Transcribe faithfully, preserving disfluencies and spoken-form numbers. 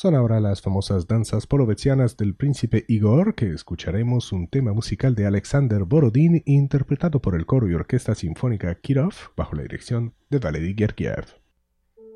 Son ahora las famosas danzas polovetzianas del príncipe Igor, que escucharemos un tema musical de Alexander Borodín interpretado por el coro y orquesta sinfónica Kirov bajo la dirección de Valery Gergiev.